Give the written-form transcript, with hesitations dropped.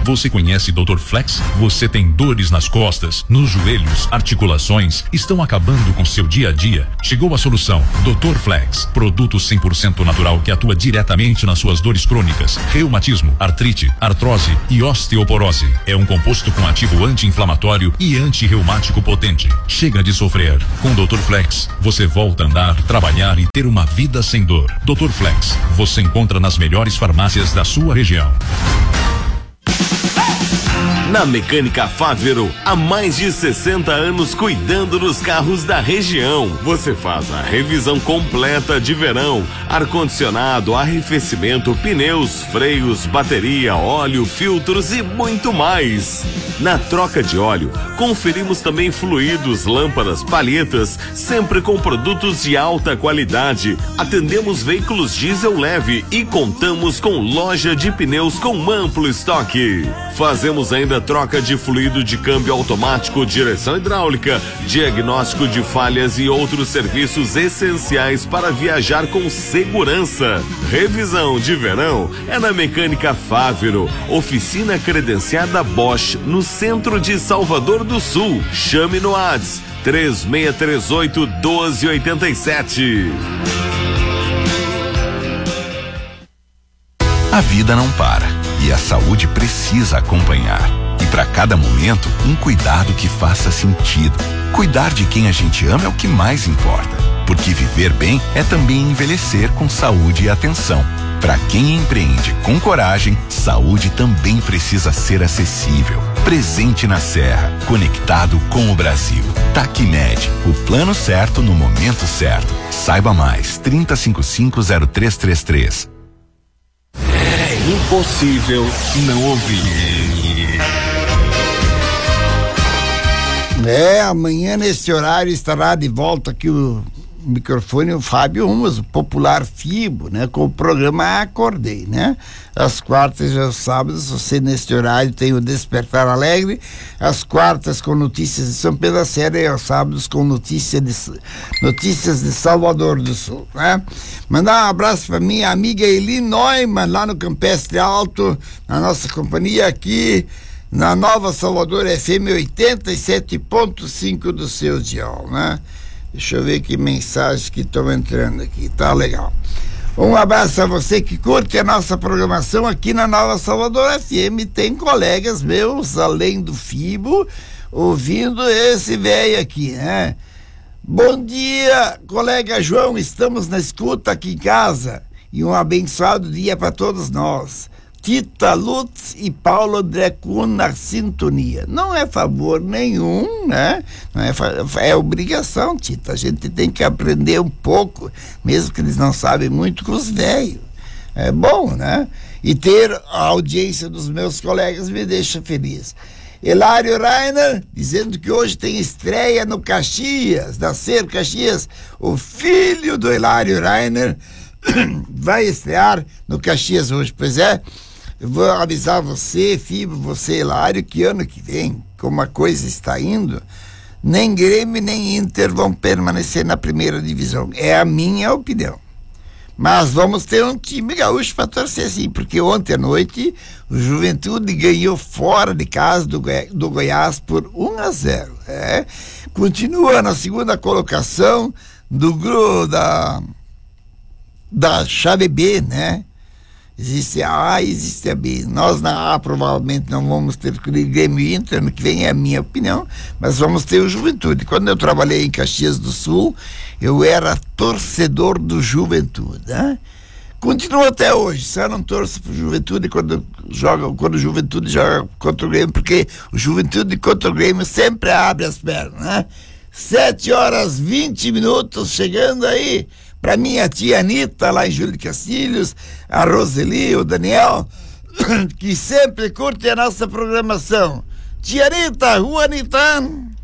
Você conhece Dr. Flex? Você tem dores nas costas, nos joelhos, articulações, estão acabando com seu dia a dia? Chegou a solução. Dr. Flex, produto 100% natural que atua diretamente nas suas dores crônicas, reumatismo, artrite, artrose e osteoporose. É um composto com ativo anti-inflamatório e anti-reumático potente. Chega de sofrer. Com Dr. Flex, você volta a andar, trabalhar e ter uma vida sem dor. Dr. Flex, você encontra nas melhores farmácias da sua região. Na Mecânica Fávero, há mais de 60 anos cuidando dos carros da região. Você faz a revisão completa de verão, ar-condicionado, arrefecimento, pneus, freios, bateria, óleo, filtros e muito mais. Na troca de óleo, conferimos também fluidos, lâmpadas, palhetas, sempre com produtos de alta qualidade. Atendemos veículos diesel leve e contamos com loja de pneus com amplo estoque. Fazemos ainda troca de fluido de câmbio automático, direção hidráulica, diagnóstico de falhas e outros serviços essenciais para viajar com segurança. Revisão de verão é na Mecânica Fávero, oficina credenciada Bosch, no centro de Salvador do Sul. Chame no WhatsApp 3638-1287. A vida não para e a saúde precisa acompanhar. E para cada momento, um cuidado que faça sentido. Cuidar de quem a gente ama é o que mais importa, porque viver bem é também envelhecer com saúde e atenção. Para quem empreende com coragem, saúde também precisa ser acessível. Presente na Serra, conectado com o Brasil. Tacmed, o plano certo no momento certo. Saiba mais, 3055-0333. É impossível não ouvir. Amanhã nesse horário estará de volta aqui o microfone o Fábio Rumas, o popular Fibo, né? Com o programa Acordei, né? Às quartas e aos sábados, você nesse horário tem o Despertar Alegre, às quartas com notícias de São Pedro da Serra e aos sábados com notícias de Salvador do Sul, né? Mandar um abraço para minha amiga Eli Neumann, lá no Campestre Alto, na nossa companhia aqui, na Nova Salvador FM 87.5 do seu dial, né? Deixa eu ver que mensagens que estão entrando aqui, tá legal. Um abraço a você que curte a nossa programação aqui na Nova Salvador FM. Tem colegas meus, além do Fibo, ouvindo esse velho aqui, né? Bom dia, colega João, estamos na escuta aqui em casa e um abençoado dia para todos nós. Tita Lutz e Paulo André Kuhn na sintonia. Não é favor nenhum, né? Não é obrigação, Tita. A gente tem que aprender um pouco, mesmo que eles não sabem muito, com os velhos. É bom, né? E ter a audiência dos meus colegas me deixa feliz. Hilário Rainer, dizendo que hoje tem estreia no Caxias, da Ser Caxias. O filho do Hilário Rainer vai estrear no Caxias hoje. Pois é, eu vou avisar você, Fibo, você, Hilário, que ano que vem, como a coisa está indo, nem Grêmio nem Inter vão permanecer na primeira divisão. É a minha opinião. Mas vamos ter um time gaúcho para torcer, sim, porque ontem à noite o Juventude ganhou fora de casa do Goiás por 1-0. Continua na segunda colocação do grupo da chave B, né? Existe a A e existe a B. Nós na A provavelmente não vamos ter Grêmio e Inter, ano que vem é a minha opinião, mas vamos ter o Juventude. Quando eu trabalhei em Caxias do Sul, eu era torcedor do Juventude, né? Continua até hoje, só não torço pro Juventude quando o Juventude joga contra o Grêmio, porque o Juventude contra o Grêmio sempre abre as pernas, né? 7h20, chegando aí para minha tia Anitta, lá em Júlio de Castilhos, a Roseli, o Daniel, que sempre curte a nossa programação. Tia Anitta, Rua Anitta.